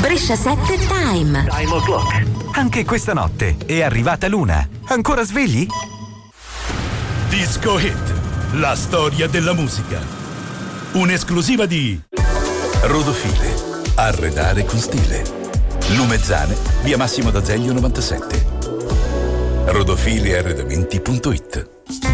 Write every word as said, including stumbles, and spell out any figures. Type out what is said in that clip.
Brescia sette Time. Time o'clock. Anche questa notte è arrivata l'una. Ancora svegli? Disco Hit, la storia della musica. Un'esclusiva di Rodofile, arredare con stile. Lumezzane, via Massimo d'Azeglio novantasette. rodofile arredamenti punto it.